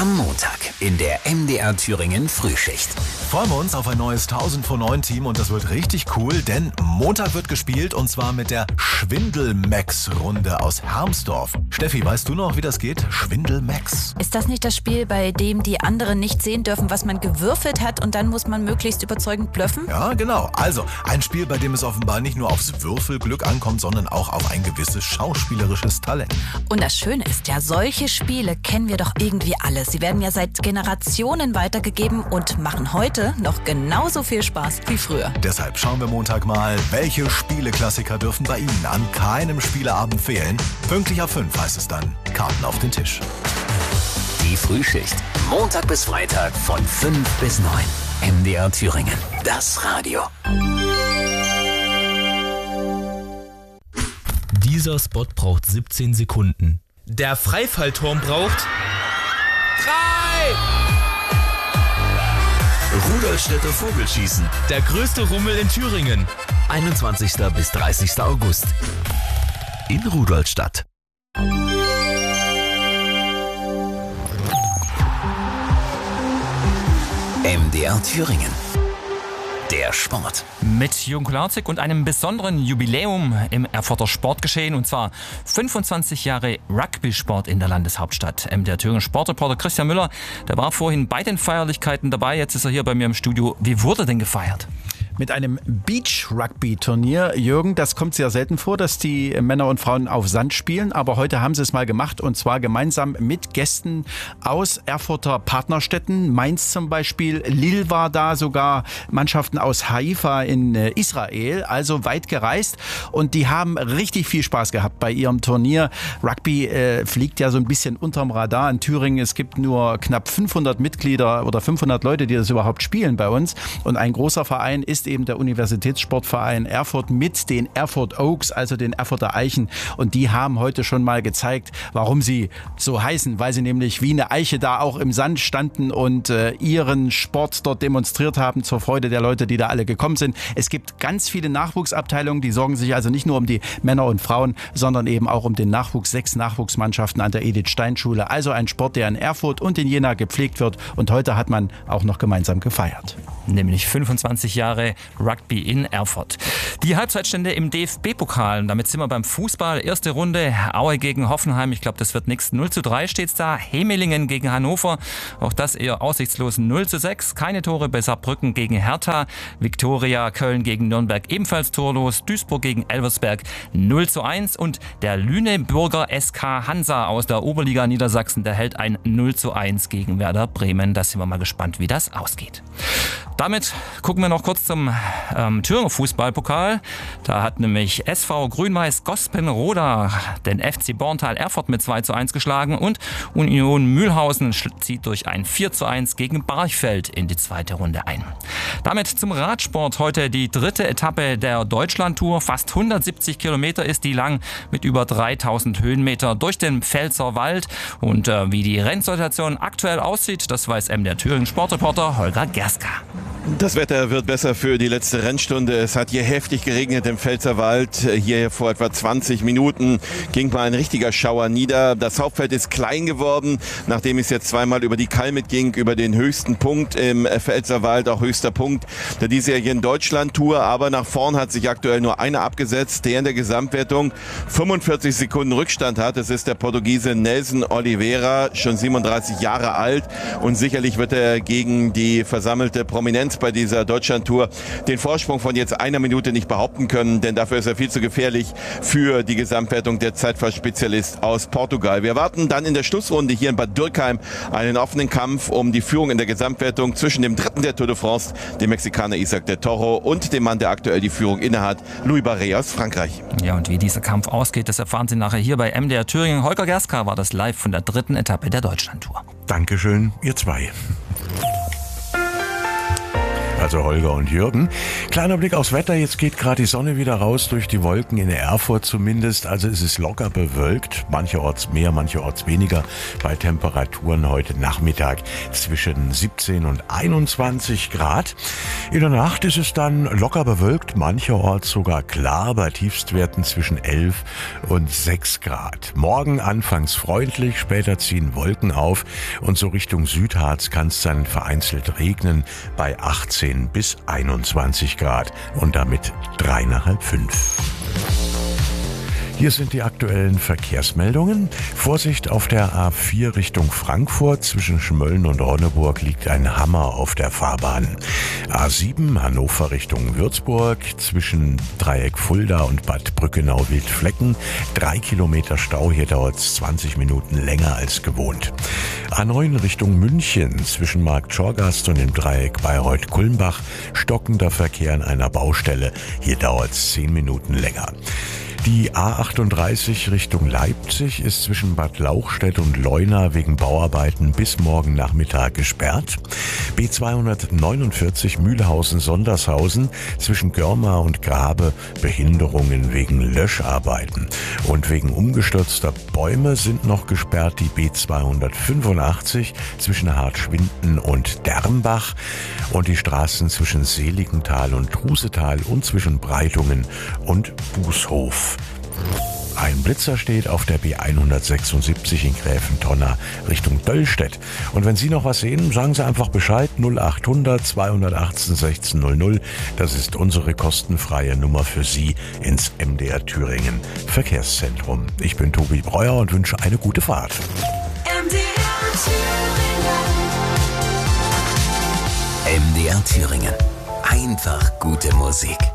Am Montag in der MDR Thüringen Frühschicht. Freuen wir uns auf ein neues 1000 vor 9 Team und das wird richtig cool, denn Montag wird gespielt und zwar mit der Schwindel-Max-Runde aus Hermsdorf. Steffi, weißt du noch, wie das geht? Schwindel-Max. Ist das nicht das Spiel, bei dem die anderen nicht sehen dürfen, was man gewürfelt hat und dann muss man möglichst überzeugend blöffen? Ja, genau. Also ein Spiel, bei dem es offenbar nicht nur aufs Würfelglück ankommt, sondern auch auf ein gewisses schauspielerisches Talent. Und das Schöne ist ja, solche Spiele kennen wir doch irgendwie alle. Sie werden ja seit Generationen weitergegeben und machen heute noch genauso viel Spaß wie früher. Deshalb schauen wir Montag mal, welche Spieleklassiker dürfen bei Ihnen an keinem Spieleabend fehlen. Pünktlich ab 5 heißt es dann, Karten auf den Tisch. Die Frühschicht. Montag bis Freitag von 5 bis 9. MDR Thüringen. Das Radio. Dieser Spot braucht 17 Sekunden. Der Freifallturm braucht 3! Rudolstädter Vogelschießen. Der größte Rummel in Thüringen. 21. bis 30. August. In Rudolstadt. MDR Thüringen. Der Sport. Mit Jürgen Kularczyk und einem besonderen Jubiläum im Erfurter Sportgeschehen, und zwar 25 Jahre Rugby-Sport in der Landeshauptstadt. Der Thüringer Sportreporter Christian Müller, der war vorhin bei den Feierlichkeiten dabei, jetzt ist er hier bei mir im Studio. Wie wurde denn gefeiert? Mit einem Beach-Rugby-Turnier. Jürgen, das kommt sehr selten vor, dass die Männer und Frauen auf Sand spielen. Aber heute haben sie es mal gemacht und zwar gemeinsam mit Gästen aus Erfurter Partnerstädten. Mainz zum Beispiel, Lille war da, sogar Mannschaften aus Haifa in Israel. Also weit gereist und die haben richtig viel Spaß gehabt bei ihrem Turnier. Rugby fliegt ja so ein bisschen unterm Radar in Thüringen. Es gibt nur knapp 500 Mitglieder oder 500 Leute, die das überhaupt spielen bei uns. Und ein großer Verein ist eben der Universitätssportverein Erfurt mit den Erfurt Oaks, also den Erfurter Eichen. Und die haben heute schon mal gezeigt, warum sie so heißen, weil sie nämlich wie eine Eiche da auch im Sand standen und ihren Sport dort demonstriert haben zur Freude der Leute, die da alle gekommen sind. Es gibt ganz viele Nachwuchsabteilungen, die sorgen sich also nicht nur um die Männer und Frauen, sondern eben auch um den Nachwuchs. 6 Nachwuchsmannschaften an der Edith-Stein-Schule. Also ein Sport, der in Erfurt und in Jena gepflegt wird. Und heute hat man auch noch gemeinsam gefeiert. Nämlich 25 Jahre Rugby in Erfurt. Die Halbzeitstände im DFB-Pokal. Damit sind wir beim Fußball. Erste Runde, Aue gegen Hoffenheim. Ich glaube, das wird nichts. 0:3 steht's da. Hemelingen gegen Hannover. Auch das eher aussichtslos. 0:6. Keine Tore bei Saarbrücken gegen Hertha. Viktoria Köln gegen Nürnberg ebenfalls torlos. Duisburg gegen Elversberg 0:1. Und der Lüneburger SK Hansa aus der Oberliga Niedersachsen, der hält ein 0:1 gegen Werder Bremen. Da sind wir mal gespannt, wie das ausgeht. Damit gucken wir noch kurz zum Thüringer Fußballpokal. Da hat nämlich SV Grün-Weiß Gospenroda den FC Borntal Erfurt mit 2:1 geschlagen und Union Mühlhausen zieht durch ein 4:1 gegen Barchfeld in die zweite Runde ein. Damit zum Radsport. Heute die 3. Etappe der Deutschlandtour. Fast 170 Kilometer ist die lang mit über 3000 Höhenmeter durch den Pfälzer Wald. Und wie die Rennsituation aktuell aussieht, das weiß MDR Thüringen Sportreporter Holger Gerska. Das Wetter wird besser für die letzte Rennstunde. Es hat hier heftig geregnet im Pfälzerwald. Hier vor etwa 20 Minuten ging mal ein richtiger Schauer nieder. Das Hauptfeld ist klein geworden, nachdem es jetzt zweimal über die Kalmit ging, über den höchsten Punkt im Pfälzerwald, auch höchster Punkt der diesjährigen Deutschlandtour. Aber nach vorn hat sich aktuell nur einer abgesetzt, der in der Gesamtwertung 45 Sekunden Rückstand hat. Es ist der Portugiese Nelson Oliveira, schon 37 Jahre alt. Und sicherlich wird er gegen die versammelte Prominenz bei dieser Deutschlandtour den Vorsprung von jetzt einer Minute nicht behaupten können, denn dafür ist er viel zu gefährlich für die Gesamtwertung der Zeitfahrtspezialist aus Portugal. Wir erwarten dann in der Schlussrunde hier in Bad Dürkheim einen offenen Kampf um die Führung in der Gesamtwertung zwischen dem Dritten der Tour de France, dem Mexikaner Isaac del Toro, und dem Mann, der aktuell die Führung innehat, Louis Barret aus Frankreich. Ja, und wie dieser Kampf ausgeht, das erfahren Sie nachher hier bei MDR Thüringen. Holger Gerska war das live von der 3. Etappe der Deutschlandtour. Dankeschön, ihr zwei. Also Holger und Jürgen. Kleiner Blick aufs Wetter. Jetzt geht gerade die Sonne wieder raus durch die Wolken, in Erfurt zumindest. Also es ist locker bewölkt. Mancherorts mehr, mancherorts weniger. Bei Temperaturen heute Nachmittag zwischen 17 und 21 Grad. In der Nacht ist es dann locker bewölkt. Mancherorts sogar klar bei Tiefstwerten zwischen 11 und 6 Grad. Morgen anfangs freundlich, später ziehen Wolken auf. Und so Richtung Südharz kann es dann vereinzelt regnen bei 18 bis 21 Grad und damit 3 nach halb 5. Hier sind die aktuellen Verkehrsmeldungen. Vorsicht auf der A4 Richtung Frankfurt. Zwischen Schmölln und Ronneburg liegt ein Hammer auf der Fahrbahn. A7 Hannover Richtung Würzburg. Zwischen Dreieck Fulda und Bad Brückenau-Wildflecken. 3 Kilometer Stau. Hier dauert es 20 Minuten länger als gewohnt. A9 Richtung München. Zwischen Markt Schorgast und dem Dreieck Bayreuth-Kulmbach. Stockender Verkehr an einer Baustelle. Hier dauert es 10 Minuten länger. Die A38 Richtung Leipzig ist zwischen Bad Lauchstädt und Leuna wegen Bauarbeiten bis morgen Nachmittag gesperrt. B249 Mühlhausen-Sondershausen zwischen Görma und Grabe Behinderungen wegen Löscharbeiten. Und wegen umgestürzter Bäume sind noch gesperrt die B285 zwischen Hartschwinden und Dermbach und die Straßen zwischen Seligenthal und Trusetal und zwischen Breitungen und Bußhof. Ein Blitzer steht auf der B176 in Gräfentonna Richtung Döllstedt. Und wenn Sie noch was sehen, sagen Sie einfach Bescheid. 0800 218 1600. Das ist unsere kostenfreie Nummer für Sie ins MDR Thüringen Verkehrszentrum. Ich bin Tobi Breuer und wünsche eine gute Fahrt. MDR Thüringen. Einfach gute Musik.